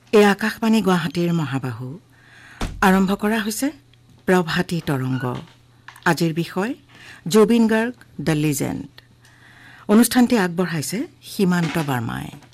এই আকাশবাণী গুৱাহাটীৰ মহাবাহু আৰম্ভ কৰা হৈছে প্ৰভাতী তৰংগ। আজিৰ বিষয় জুবিন গাৰ্গ দ্য লিজেণ্ড। অনুষ্ঠানটি আগবঢ়াইছে সীমান্ত বাৰ্মাই।